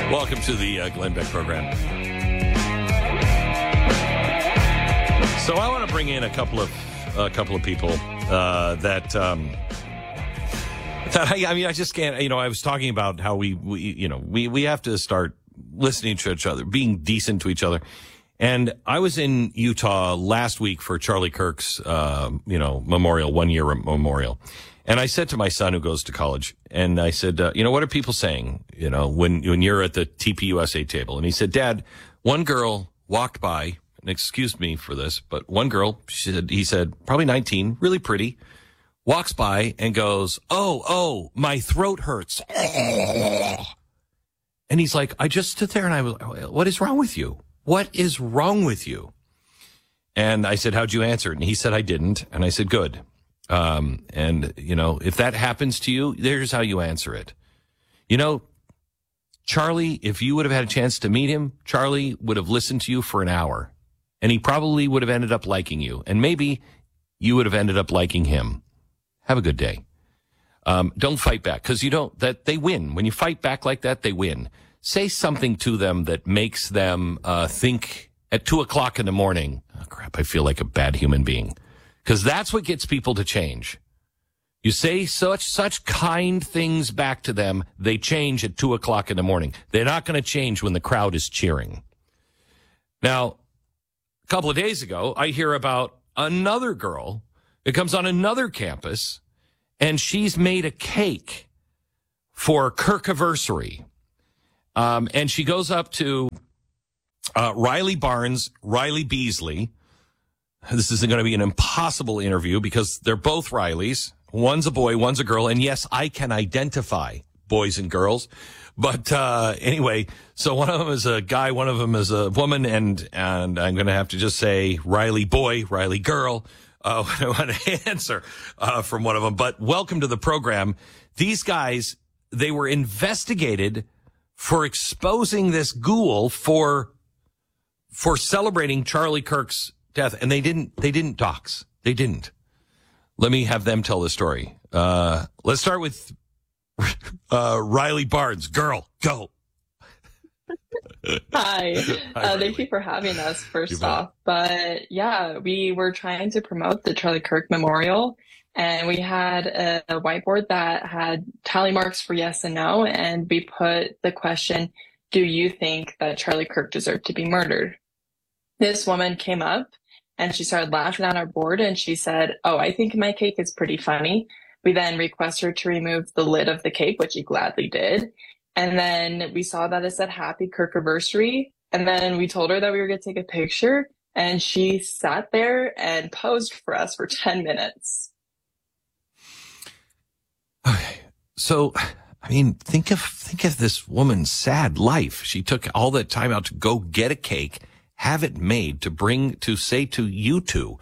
Welcome to the Glenn Beck program. So I want to bring in a couple of people that I just can't. I was talking about how we have to start listening to each other, being decent to each other. And I was in Utah last week for Charlie Kirk's memorial, 1 year memorial. And I said to my son who goes to college, and I said, what are people saying, when you're at the TPUSA table? And he said, Dad, one girl walked by, and excuse me for this, but one girl, he said, probably 19, really pretty, walks by and goes, oh, my throat hurts. And he's like, I just stood there and I was, what is wrong with you? What is wrong with you? And I said, how'd you answer? And he said, I didn't. And I said, good. If that happens to you, there's how you answer it. Charlie, if you would have had a chance to meet him, Charlie would have listened to you for an hour, and he probably would have ended up liking you, and maybe you would have ended up liking him. Have a good day. Don't fight back, because they win. When you fight back like that, they win. Say something to them that makes them, think at 2:00 in the morning, oh crap, I feel like a bad human being. Because that's what gets people to change. You say such kind things back to them, they change at 2:00 in the morning. They're not going to change when the crowd is cheering. Now, a couple of days ago, I hear about another girl that comes on another campus, and she's made a cake for Kirkiversary. And she goes up to Riley Barnes, Riley Beasley. This isn't going to be an impossible interview because they're both Rileys. One's a boy, one's a girl. And yes, I can identify boys and girls. But anyway, so one of them is a guy, one of them is a woman. And I'm going to have to just say Riley boy, Riley girl. I want to answer from one of them. But welcome to the program. These guys, they were investigated for exposing this ghoul for celebrating Charlie Kirk's death, and they didn't dox. They didn't. Let me have them tell the story. Let's start with Riley Barnes. Girl, go. Hi. Thank you for having us, first off. But yeah, we were trying to promote the Charlie Kirk Memorial, and we had a whiteboard that had tally marks for yes and no, and we put the question, do you think that Charlie Kirk deserved to be murdered? This woman came up and she started laughing on our board, and she said, oh, I think my cake is pretty funny. We then requested her to remove the lid of the cake, which she gladly did. And then we saw that it said happy Kirkiversary. And then we told her that we were going to take a picture, and she sat there and posed for us for 10 minutes. Okay. So, think of this woman's sad life. She took all that time out to go get a cake, have it made to say to you two.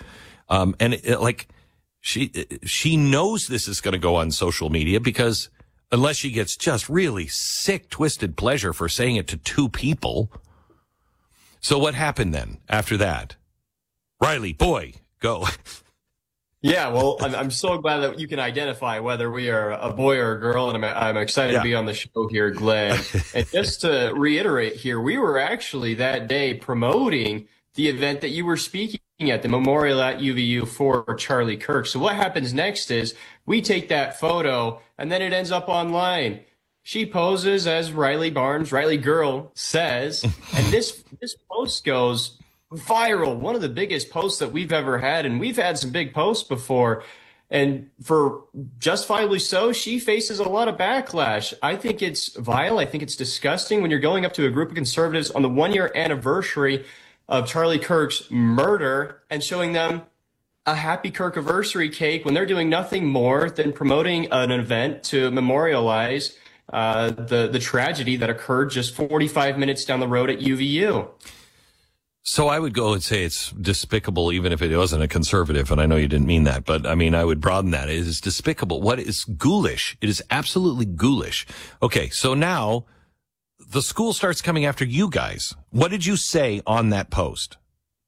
She knows this is going to go on social media because unless she gets just really sick, twisted pleasure for saying it to two people. So what happened then after that? Riley, boy, go. Yeah, well, I'm so glad that you can identify whether we are a boy or a girl, and I'm excited to be on the show here, Glenn. And just to reiterate here, we were actually that day promoting the event that you were speaking at, the memorial at UVU for Charlie Kirk. So what happens next is we take that photo, and then it ends up online. She poses as Riley Barnes, Riley Girl says, and this post goes viral, one of the biggest posts that we've ever had, and we've had some big posts before, and for justifiably so, she faces a lot of backlash. I think it's vile. I think it's disgusting when you're going up to a group of conservatives on the 1 year anniversary of Charlie Kirk's murder and showing them a happy Kirkiversary cake when they're doing nothing more than promoting an event to memorialize the tragedy that occurred just 45 minutes down the road at UVU. So I would go and say it's despicable, even if it wasn't a conservative, and I know you didn't mean that, but I would broaden that. It is despicable. What is ghoulish? It is absolutely ghoulish. Okay, so now the school starts coming after you guys. What did you say on that post?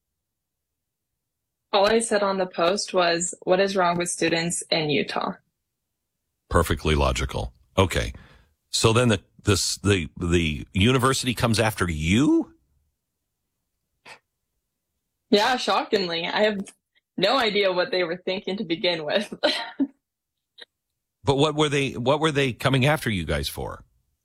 All I said on the post was, what is wrong with students in Utah? Perfectly logical. Okay. So then the university comes after you? Yeah, shockingly. I have no idea what they were thinking to begin with. But what were they coming after you guys for?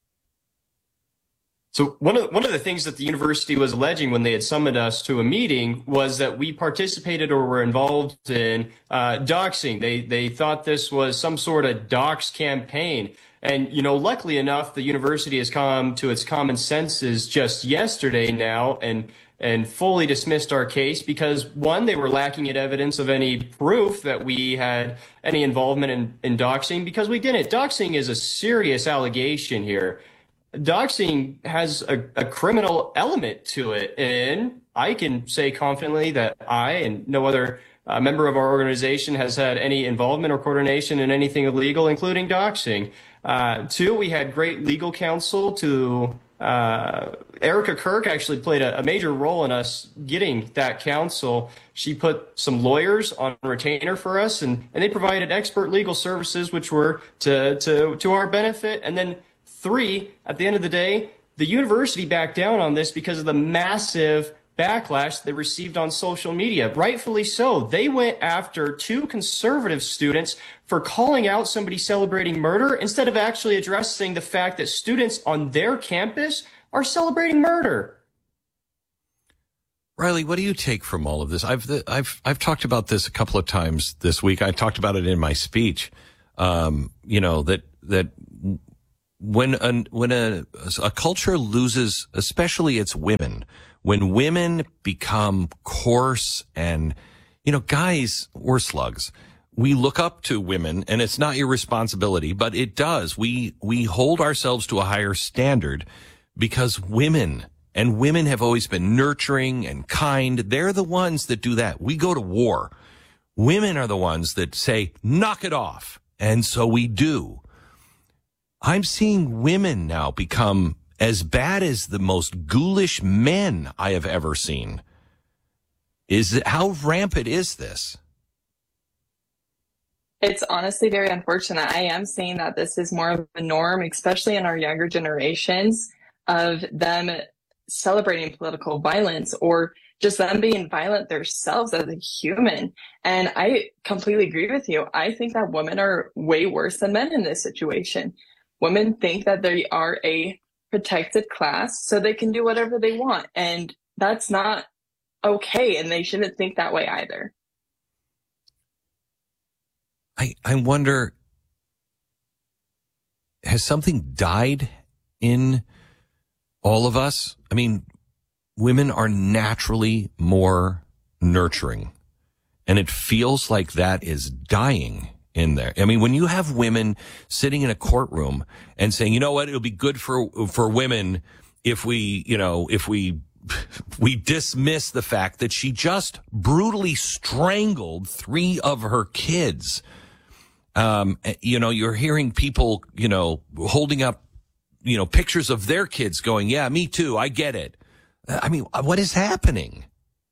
So one of the things that the university was alleging when they had summoned us to a meeting was that we participated or were involved in doxing. They thought this was some sort of dox campaign. And, luckily enough, the university has come to its common senses just yesterday now and fully dismissed our case because, one, they were lacking in evidence of any proof that we had any involvement in doxing, because we didn't. Doxing is a serious allegation here. Doxing has a criminal element to it, and I can say confidently that I and no other member of our organization has had any involvement or coordination in anything illegal, including doxing. Two, we had great legal counsel to Erica Kirk actually played a major role in us getting that counsel. She put some lawyers on retainer for us, and they provided expert legal services, which were to our benefit. And then three, at the end of the day, the university backed down on this because of the massive backlash they received on social media. Rightfully so. They went after two conservative students for calling out somebody celebrating murder instead of actually addressing the fact that students on their campus are celebrating murder. Riley, what do you take from all of this? I've talked about this a couple of times this week. I talked about it in my speech. That when a culture loses, especially its women, when women become coarse and, guys, we're slugs. We look up to women, and it's not your responsibility, but it does. We hold ourselves to a higher standard because women have always been nurturing and kind. They're the ones that do that. We go to war. Women are the ones that say, knock it off. And so we do. I'm seeing women now become as bad as the most ghoulish men I have ever seen. How rampant is this? It's honestly very unfortunate. I am seeing that this is more of a norm, especially in our younger generations, of them celebrating political violence or just them being violent themselves as a human. And I completely agree with you. I think that women are way worse than men in this situation. Women think that they are a protected class, so they can do whatever they want. And that's not okay. And they shouldn't think that way either. I wonder, has something died in all of us? I mean, women are naturally more nurturing, and it feels like that is dying in there. I mean, when you have women sitting in a courtroom and saying, you know what, it'll be good for women if we dismiss the fact that she just brutally strangled 3 of her kids. You're hearing people, holding up, pictures of their kids going, yeah, me too. I get it. I mean, what is happening?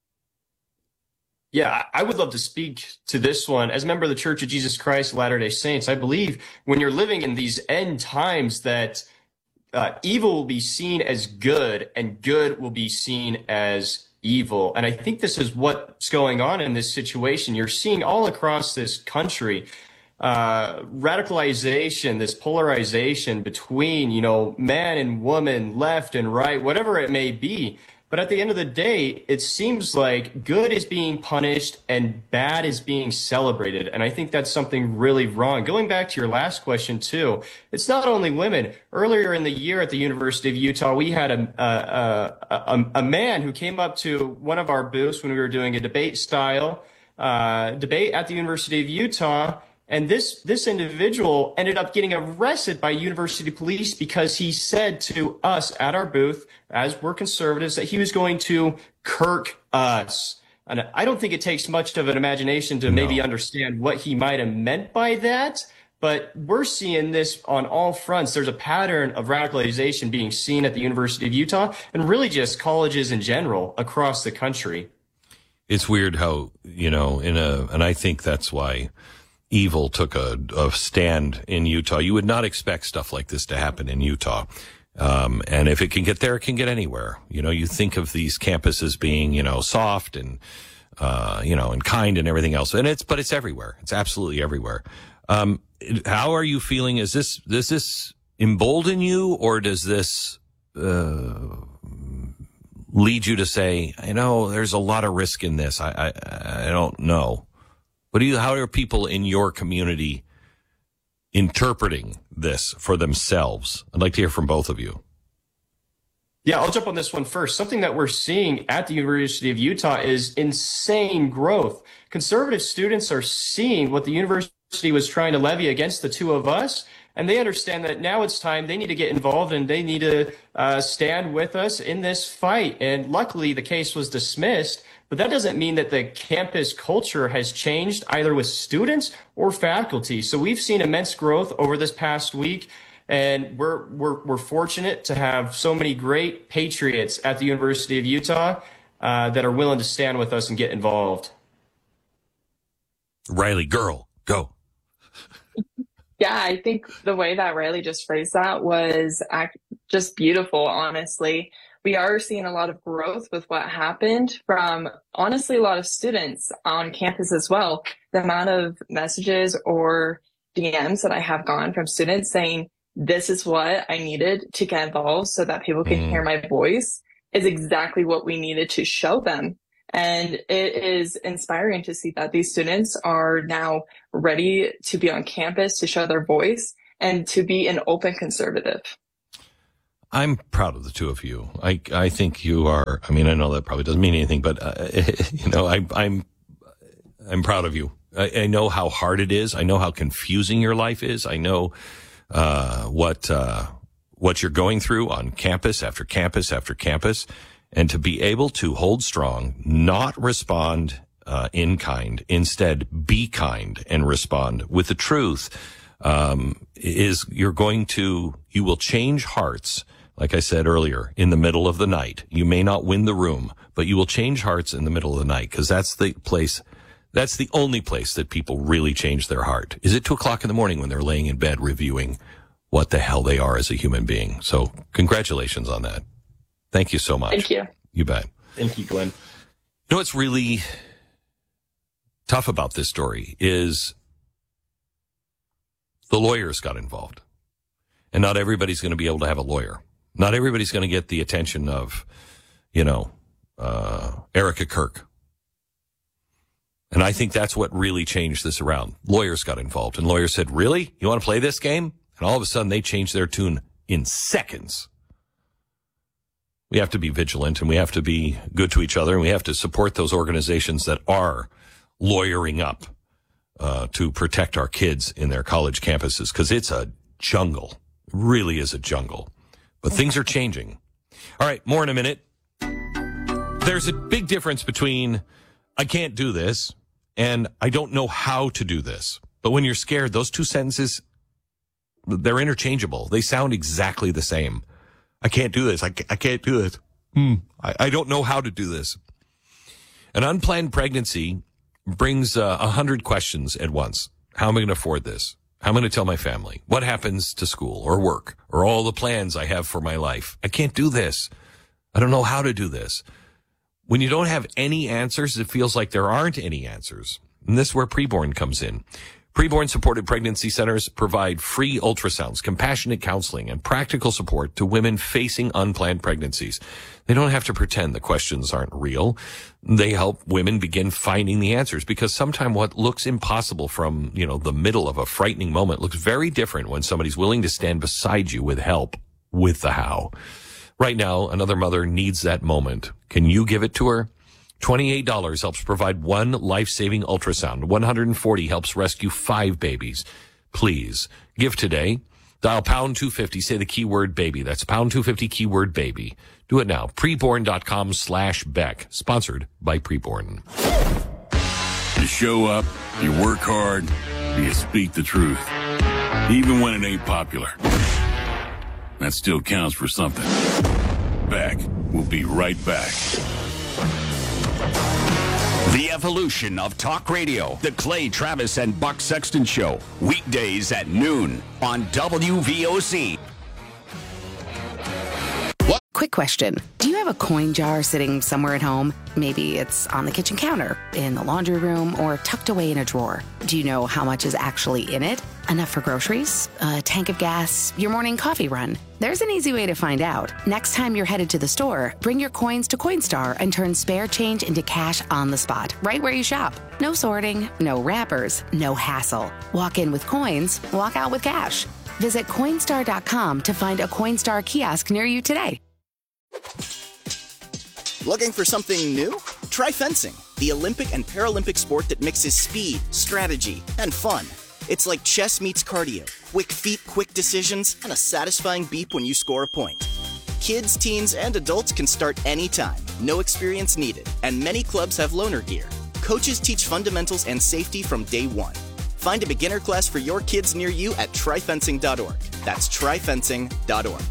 Yeah, I would love to speak to this one. As a member of the Church of Jesus Christ of Latter-day Saints, I believe when you're living in these end times that evil will be seen as good and good will be seen as evil. And I think this is what's going on in this situation. You're seeing all across this country radicalization, this polarization between, man and woman, left and right, whatever it may be. But at the end of the day, it seems like good is being punished and bad is being celebrated. And I think that's something really wrong. Going back to your last question, too, it's not only women. Earlier in the year at the University of Utah, we had a man who came up to one of our booths when we were doing a debate-style debate at the University of Utah. And this individual ended up getting arrested by university police because he said to us at our booth, as we're conservatives, that he was going to Kirk us. And I don't think it takes much of an imagination to maybe understand what he might have meant by that. But we're seeing this on all fronts. There's a pattern of radicalization being seen at the University of Utah and really just colleges in general across the country. It's weird how, and I think that's why evil took a stand in Utah. You would not expect stuff like this to happen in Utah. And if it can get there, it can get anywhere. You know, you think of these campuses being, you know, soft and, you know, and kind and everything else. But it's everywhere. It's absolutely everywhere. How are you feeling? Does this embolden you, or does this, lead you to say, I know there's a lot of risk in this. I don't know. How are people in your community interpreting this for themselves? I'd like to hear from both of you. Yeah, I'll jump on this one first. Something that we're seeing at the University of Utah is insane growth. Conservative students are seeing what the university was trying to levy against the two of us, and they understand that now it's time. They need to get involved, and they need to stand with us in this fight. And luckily, the case was dismissed. But that doesn't mean that the campus culture has changed either with students or faculty. So we've seen immense growth over this past week, and we're fortunate to have so many great patriots at the University of Utah that are willing to stand with us and get involved. Riley, girl, go. Yeah, I think the way that Riley just phrased that was just beautiful, honestly. We are seeing a lot of growth with what happened from, honestly, a lot of students on campus as well. The amount of messages or DMs that I have gone from students saying, this is what I needed to get involved so that people can hear my voice is exactly what we needed to show them. And it is inspiring to see that these students are now ready to be on campus, to show their voice, and to be an open conservative. I'm proud of the two of you. I think you are. I mean, I know that probably doesn't mean anything, but you know, I'm proud of you. I know how hard it is. I know how confusing your life is. I know what you're going through on campus after campus after campus, and to be able to hold strong, not respond in kind, instead be kind and respond with the truth. You will change hearts. Like I said earlier, in the middle of the night. You may not win the room, but you will change hearts in the middle of the night, because that's the only place that people really change their heart. Is it 2:00 in the morning when they're laying in bed reviewing what the hell they are as a human being? So congratulations on that. Thank you so much. Thank you. You bet. Thank you, Glenn. You know what's really tough about this story is the lawyers got involved. And not everybody's going to be able to have a lawyer. Not everybody's going to get the attention of, you know, Erica Kirk. And I think that's what really changed this around. Lawyers got involved, and lawyers said, really? You want to play this game? And all of a sudden they changed their tune in seconds. We have to be vigilant, and we have to be good to each other, and we have to support those organizations that are lawyering up to protect our kids in their college campuses, because it's a jungle. It really is a jungle. But things are changing. All right, more in a minute. There's a big difference between I can't do this and I don't know how to do this. But when you're scared, those two sentences, they're interchangeable. They sound exactly the same. I can't do this. I can't do this. I don't know how to do this. An unplanned pregnancy brings 100 questions at once. How am I going to afford this? How am I going to tell my family? What happens to school or work or all the plans I have for my life? I can't do this. I don't know how to do this. When you don't have any answers, it feels like there aren't any answers. And this is where Preborn comes in. Preborn supported pregnancy centers provide free ultrasounds, compassionate counseling, and practical support to women facing unplanned pregnancies. They don't have to pretend the questions aren't real. They help women begin finding the answers, because sometimes what looks impossible from, you know, the middle of a frightening moment looks very different when somebody's willing to stand beside you with help with the how. Right now, another mother needs that moment. Can you give it to her? $28 helps provide one life-saving ultrasound. $140 helps rescue 5 babies. Please give today. Dial pound 250. Say the keyword baby. That's pound 250 keyword baby. Do it now. Preborn.com/Beck. Sponsored by Preborn. You show up, you work hard, you speak the truth. Even when it ain't popular. That still counts for something. Beck will be right back. The evolution of talk radio. The Clay Travis and Buck Sexton Show. Weekdays at noon on WVOC. Quick question. Do you have a coin jar sitting somewhere at home? Maybe it's on the kitchen counter, in the laundry room, or tucked away in a drawer. Do you know how much is actually in it? Enough for groceries, a tank of gas, your morning coffee run? There's an easy way to find out. Next time you're headed to the store, bring your coins to Coinstar and turn spare change into cash on the spot, right where you shop. No sorting, no wrappers, no hassle. Walk in with coins, walk out with cash. Visit Coinstar.com to find a Coinstar kiosk near you today. Looking for something new? Try fencing, the Olympic and Paralympic sport that mixes speed, strategy, and fun. It's like chess meets cardio. Quick feet, quick decisions, and a satisfying beep when you score a point. Kids, teens, and adults can start anytime. No experience needed. And many clubs have loaner gear. Coaches teach fundamentals and safety from day one. Find a beginner class for your kids near you at tryfencing.org. That's tryfencing.org.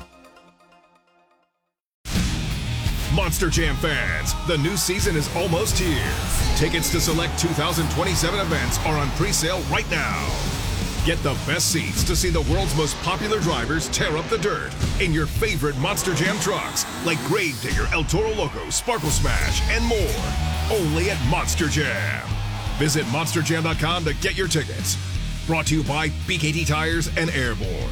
Monster Jam fans, the new season is almost here. Tickets to select 2027 events are on pre-sale right now. Get the best seats to see the world's most popular drivers tear up the dirt in your favorite Monster Jam trucks, like Gravedigger, El Toro Loco, Sparkle Smash, and more. Only at Monster Jam. Visit monsterjam.com to get your tickets. Brought to you by BKT Tires and Airborne.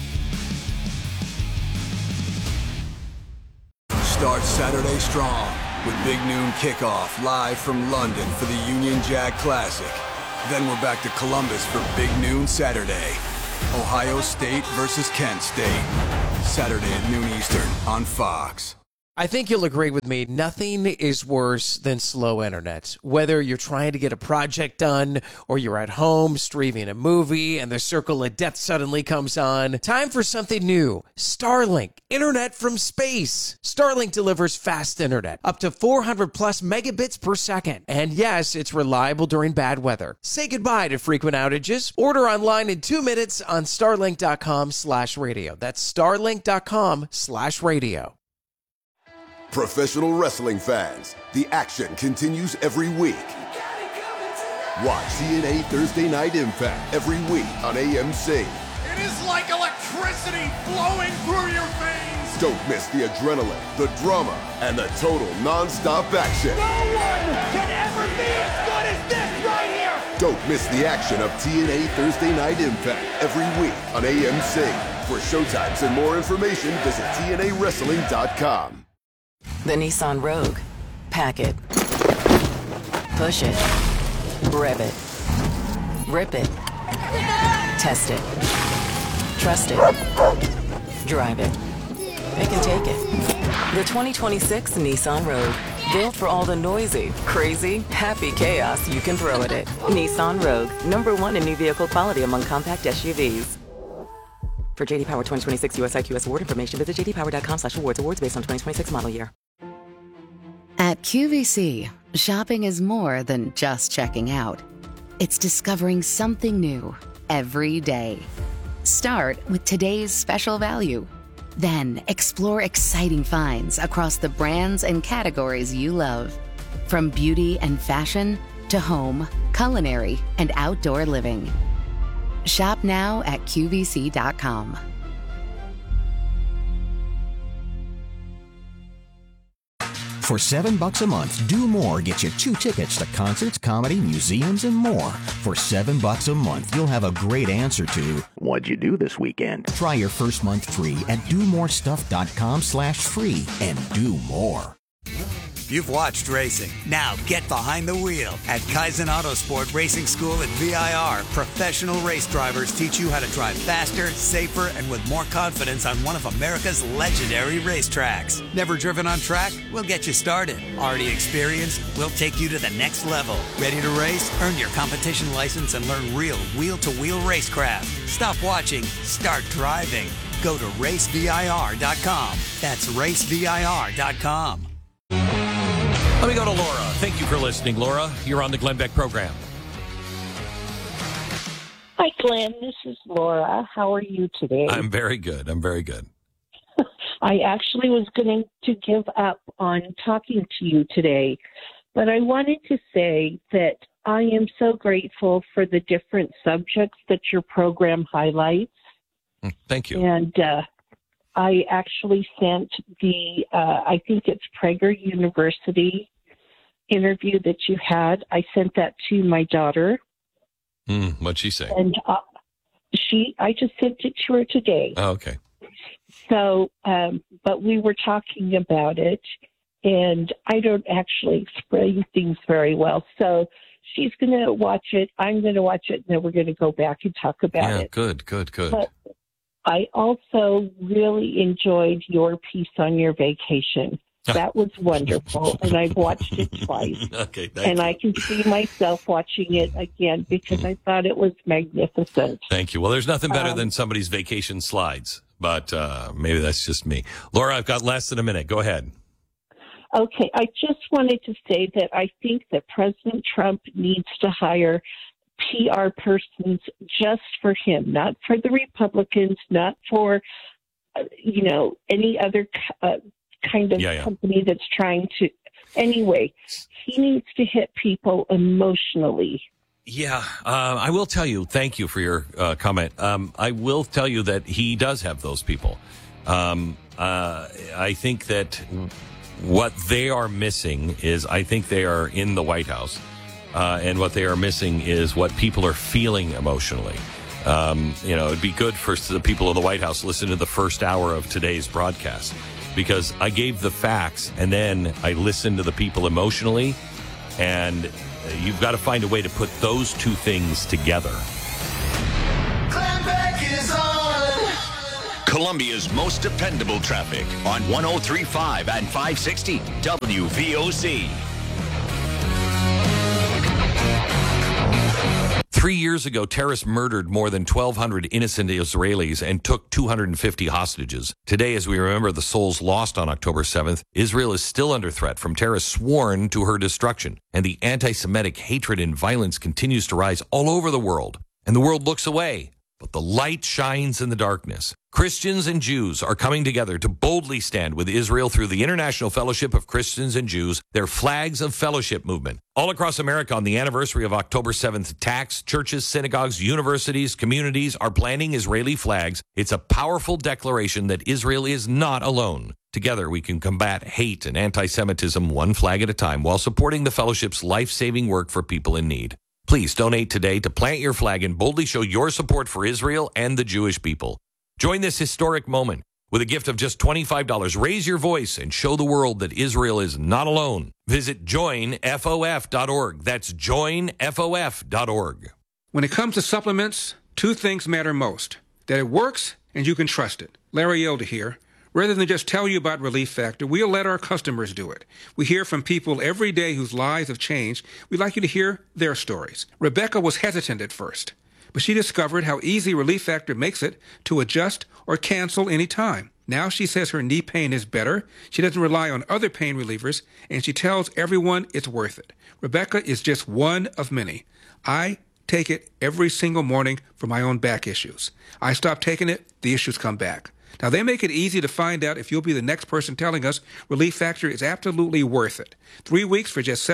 Start Saturday strong with Big Noon Kickoff live from London for the Union Jack Classic. Then we're back to Columbus for Big Noon Saturday. Ohio State versus Kent State. Saturday at noon Eastern on Fox. I think you'll agree with me, nothing is worse than slow internet. Whether you're trying to get a project done or you're at home streaming a movie and the circle of death suddenly comes on, time for something new. Starlink, internet from space. Starlink delivers fast internet, up to 400 plus megabits per second. And yes, it's reliable during bad weather. Say goodbye to frequent outages. Order online in 2 minutes on starlink.com/radio. That's starlink.com/radio. Professional wrestling fans, the action continues every week. Watch TNA Thursday Night Impact every week on AMC. It is like electricity flowing through your veins. Don't miss the adrenaline, the drama, and the total non-stop action. No one can ever be as good as this right here. Don't miss the action of TNA Thursday Night Impact every week on AMC. For showtimes and more information, visit TNAWrestling.com. The Nissan Rogue. Pack it. Push it. Rev it. Rip it. Test it. Trust it. Drive it. It can take it. The 2026 Nissan Rogue. Built for all the noisy, crazy, happy chaos you can throw at it. Nissan Rogue. #1 in new vehicle quality among compact SUVs. For JD Power 2026 US IQS award information, visit jdpower.com/awards. Awards based on 2026 model year. At QVC, shopping is more than just checking out. It's discovering something new every day. Start with today's special value. Then explore exciting finds across the brands and categories you love. From beauty and fashion to home, culinary, and outdoor living. Shop now at QVC.com. For $7 a month, Do More gets you 2 tickets to concerts, comedy, museums, and more. For $7 a month, you'll have a great answer to, what'd you do this weekend? Try your first month free at domorestuff.com/free and do more. You've watched racing. Now get behind the wheel. At Kaizen Autosport Racing School at VIR, professional race drivers teach you how to drive faster, safer, and with more confidence on one of America's legendary racetracks. Never driven on track? We'll get you started. Already experienced? We'll take you to the next level. Ready to race? Earn your competition license and learn real wheel-to-wheel racecraft. Stop watching. Start driving. Go to racevir.com. That's racevir.com. Let me go to Laura. Thank you for listening, Laura. You're on the Glenn Beck program. Hi, Glenn. This is Laura. How are you today? I'm very good. I actually was going to give up on talking to you today, But I wanted to say that I am so grateful for the different subjects that your program highlights. Thank you. And I actually sent the, I think it's Prager University interview that you had. I sent that to my daughter. What'd she say? And I just sent it to her today. Oh, okay. So, but we were talking about it, and I don't actually explain things very well. So she's going to watch it. I'm going to watch it, and then we're going to go back and talk about it. Good. But I also really enjoyed your piece on your vacation. That was wonderful, and I've watched it twice. Okay, and I can see myself watching it again because I thought it was magnificent. Thank you. Well, there's nothing better than somebody's vacation slides, but maybe that's just me. Laura, I've got less than a minute. Go ahead. Okay, I just wanted to say that I think that President Trump needs to hire PR persons just for him, not for the Republicans, not for, any other kind of company that's trying to. Anyway, he needs to hit people emotionally. Yeah, I will tell you, thank you for your comment. I will tell you that he does have those people. I think that what they are missing is, I think they are in the White House, and what they are missing is what people are feeling emotionally. It'd be good for the people of the White House to listen to the first hour of today's broadcast, because I gave the facts and then I listened to the people emotionally, and you've got to find a way to put those two things together. Glenn Beck is on. Columbia's most dependable traffic on 103.5 and 560 WVOC. 3 years ago, terrorists murdered more than 1,200 innocent Israelis and took 250 hostages. Today, as we remember the souls lost on October 7th, Israel is still under threat from terrorists sworn to her destruction. And the anti-Semitic hatred and violence continues to rise all over the world. And the world looks away, but the light shines in the darkness. Christians and Jews are coming together to boldly stand with Israel through the International Fellowship of Christians and Jews, their Flags of Fellowship movement. All across America on the anniversary of October 7th attacks, churches, synagogues, universities, communities are planting Israeli flags. It's a powerful declaration that Israel is not alone. Together, we can combat hate and anti-Semitism one flag at a time while supporting the Fellowship's life-saving work for people in need. Please donate today to plant your flag and boldly show your support for Israel and the Jewish people. Join this historic moment with a gift of just $25. Raise your voice and show the world that Israel is not alone. Visit joinfof.org. That's joinfof.org. When it comes to supplements, two things matter most: that it works and you can trust it. Larry Elder here. Rather than just tell you about Relief Factor, we'll let our customers do it. We hear from people every day whose lives have changed. We'd like you to hear their stories. Rebecca was hesitant at first, but she discovered how easy Relief Factor makes it to adjust or cancel any time. Now she says her knee pain is better, she doesn't rely on other pain relievers, and she tells everyone it's worth it. Rebecca is just one of many. I take it every single morning for my own back issues. I stop taking it, the issues come back. Now, they make it easy to find out if you'll be the next person telling us Relief Factor is absolutely worth it. 3 weeks for just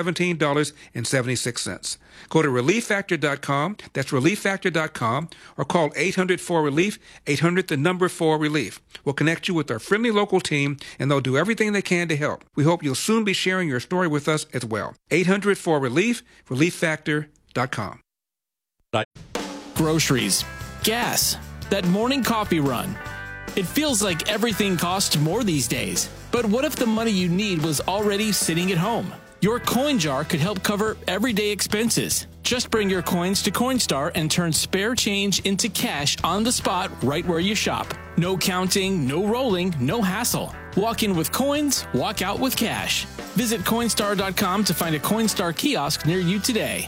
$17.76. Go to ReliefFactor.com, that's ReliefFactor.com, or call 800-4RELIEF, 800-4RELIEF. We'll connect you with our friendly local team, and they'll do everything they can to help. We hope you'll soon be sharing your story with us as well. 800-4RELIEF, ReliefFactor.com. Groceries, gas, that morning coffee run. It feels like everything costs more these days. But what if the money you need was already sitting at home? Your coin jar could help cover everyday expenses. Just bring your coins to Coinstar and turn spare change into cash on the spot right where you shop. No counting, no rolling, no hassle. Walk in with coins, walk out with cash. Visit Coinstar.com to find a Coinstar kiosk near you today.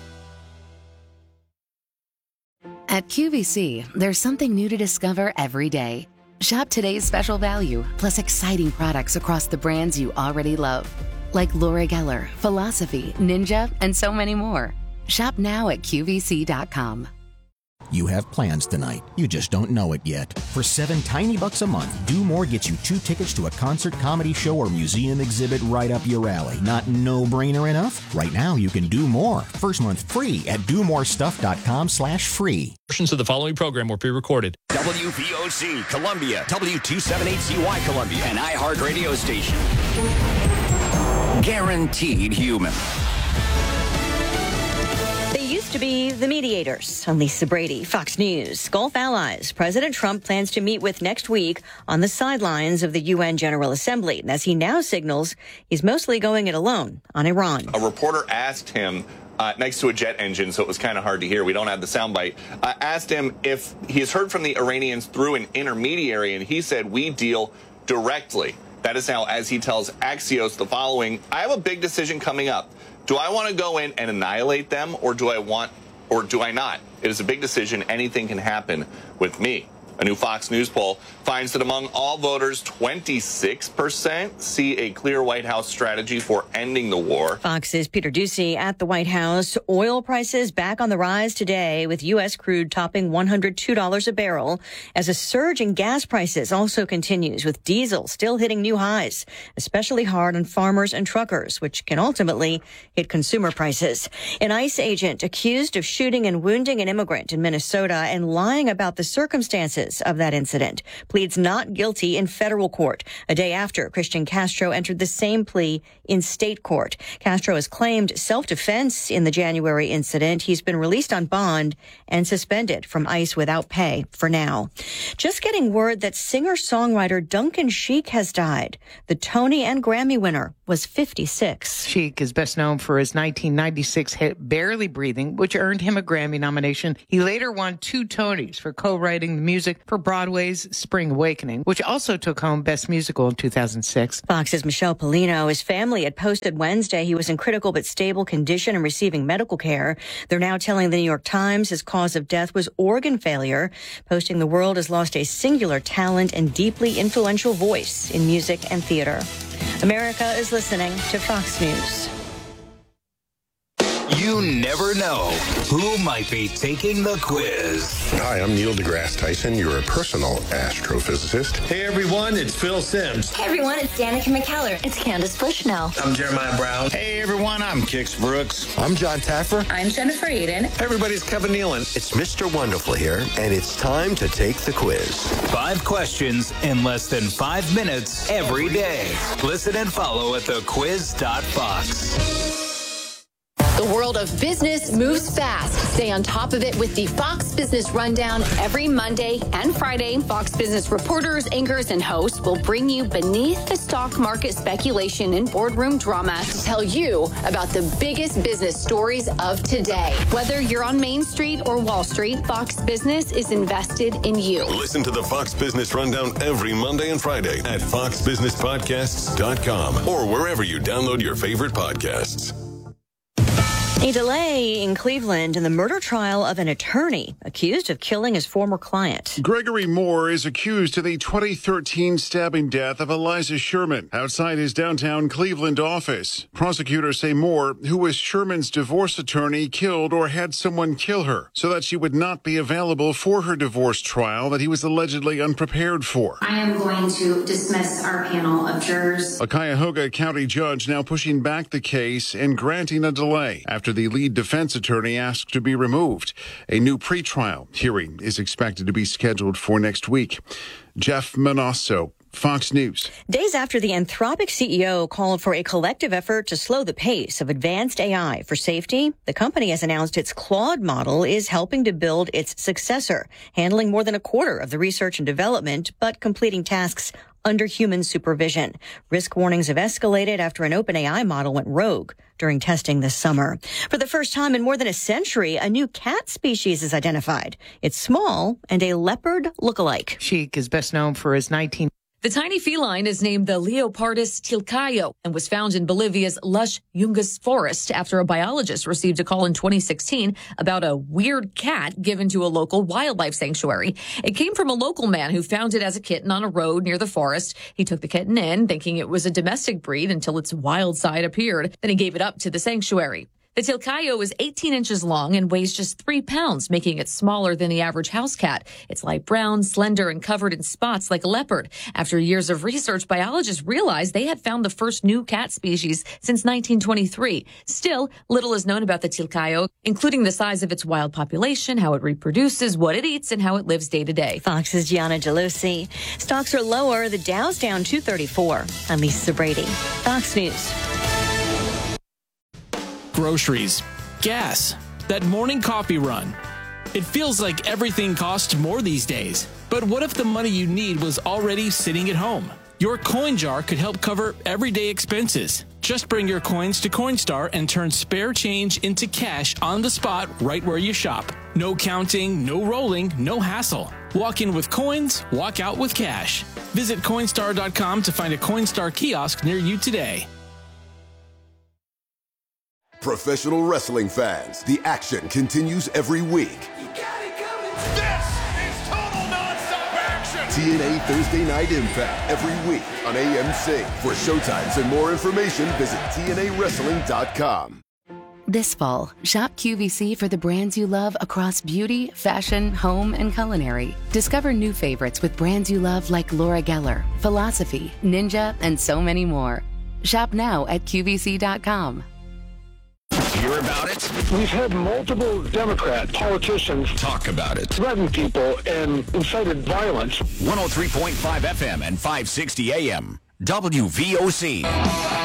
At QVC, there's something new to discover every day. Shop today's special value, plus exciting products across the brands you already love, like Laura Geller, Philosophy, Ninja, and so many more. Shop now at QVC.com. You have plans tonight. You just don't know it yet. For $7 tiny bucks a month, Do More gets you 2 tickets to a concert, comedy show, or museum exhibit right up your alley. Not no-brainer enough? Right now, you can do more. First month free at domorestuff.com/free. Portions of the following program were pre-recorded. WVOC, Columbia, W278CY, Columbia, an iHeart radio station. Guaranteed human. They used to be the mediators. I'm Lisa Brady, Fox News. Gulf allies President Trump plans to meet with next week on the sidelines of the UN General Assembly, as he now signals he's mostly going it alone on Iran. A reporter asked him, next to a jet engine, so it was kind of hard to hear. We don't have the soundbite. Asked him if he's heard from the Iranians through an intermediary, and he said, "We deal directly." That is now, as he tells Axios, the following: "I have a big decision coming up. Do I want to go in and annihilate them, or do I not? It is a big decision. Anything can happen with me." A new Fox News poll finds that among all voters, 26% see a clear White House strategy for ending the war. Fox's Peter Doocy at the White House. Oil prices back on the rise today, with U.S. crude topping $102 a barrel, as a surge in gas prices also continues, with diesel still hitting new highs, especially hard on farmers and truckers, which can ultimately hit consumer prices. An ICE agent accused of shooting and wounding an immigrant in Minnesota and lying about the circumstances of that incident pleads not guilty in federal court, a day after Christian Castro entered the same plea in state court. Castro has claimed self-defense in the January incident. He's been released on bond and suspended from ICE without pay for now. Just getting word that singer-songwriter Duncan Sheik has died. The Tony and Grammy winner was 56. Sheik is best known for his 1996 hit Barely Breathing, which earned him a Grammy nomination. He later won 2 Tonys for co-writing the music for Broadway's Spring Awakening, which also took home Best Musical in 2006. Fox's Michelle Polino. His family had posted Wednesday he was in critical but stable condition and receiving medical care. They're now telling the New York Times his cause of death was organ failure, posting the world has lost a singular talent and deeply influential voice in music and theater. America is listening to Fox News. You never know who might be taking the quiz. Hi, I'm Neil deGrasse Tyson, your personal astrophysicist. Hey everyone, it's Phil Simms. Hey everyone, it's Danica McKellar. It's Candace Bushnell. I'm Jeremiah Brown. Hey everyone, I'm Kix Brooks. I'm John Taffer. I'm Jennifer Aiden. Hey everybody, it's Kevin Nealon. It's Mr. Wonderful here, and it's time to take the quiz. 5 questions in less than 5 minutes every day. Listen and follow at thequiz.fox. The world of business moves fast. Stay on top of it with the Fox Business Rundown every Monday and Friday. Fox Business reporters, anchors, and hosts will bring you beneath the stock market speculation and boardroom drama to tell you about the biggest business stories of today. Whether you're on Main Street or Wall Street, Fox Business is invested in you. Listen to the Fox Business Rundown every Monday and Friday at foxbusinesspodcasts.com or wherever you download your favorite podcasts. A delay in Cleveland in the murder trial of an attorney accused of killing his former client. Gregory Moore is accused of the 2013 stabbing death of Eliza Sherman outside his downtown Cleveland office. Prosecutors say Moore, who was Sherman's divorce attorney, killed or had someone kill her so that she would not be available for her divorce trial that he was allegedly unprepared for. I am going to dismiss our panel of jurors. A Cuyahoga County judge now pushing back the case and granting a delay after the lead defense attorney asked to be removed. A new pretrial hearing is expected to be scheduled for next week. Jeff Manasso, Fox News. Days after the Anthropic CEO called for a collective effort to slow the pace of advanced AI for safety, the company has announced its Claude model is helping to build its successor, handling more than a quarter of the research and development, but completing tasks under human supervision. Risk warnings have escalated after an OpenAI model went rogue during testing this summer. For the first time in more than a century, a new cat species is identified. It's small and a leopard lookalike. Sheik is best known for his The tiny feline is named the Leopardus tilcaio and was found in Bolivia's lush Yungas forest after a biologist received a call in 2016 about a weird cat given to a local wildlife sanctuary. It came from a local man who found it as a kitten on a road near the forest. He took the kitten in, thinking it was a domestic breed until its wild side appeared. Then he gave it up to the sanctuary. The Tilcayo is 18 inches long and weighs just 3 pounds, making it smaller than the average house cat. It's light brown, slender, and covered in spots like a leopard. After years of research, biologists realized they had found the first new cat species since 1923. Still, little is known about the Tilcayo, including the size of its wild population, how it reproduces, what it eats, and how it lives day to day. Fox's Gianna Gelosi. Stocks are lower. The Dow's down 234. I'm Lisa Brady. Fox News. Groceries, gas, that morning coffee run. It feels like everything costs more these days. But what if the money you need was already sitting at home? Your coin jar could help cover everyday expenses. Just bring your coins to Coinstar and turn spare change into cash on the spot right where you shop. No counting, no rolling, no hassle. Walk in with coins, walk out with cash. Visit Coinstar.com to find a Coinstar kiosk near you today. Professional wrestling fans, the action continues every week. This is total nonstop action! TNA Thursday Night Impact every week on AMC. For showtimes and more information, visit TNAWrestling.com. This fall, shop QVC for the brands you love across beauty, fashion, home, and culinary. Discover new favorites with brands you love like Laura Geller, Philosophy, Ninja, and so many more. Shop now at QVC.com. Hear about it? We've had multiple Democrat politicians talk about it, threaten people, and incited violence. 103.5 FM and 560 AM. WVOC.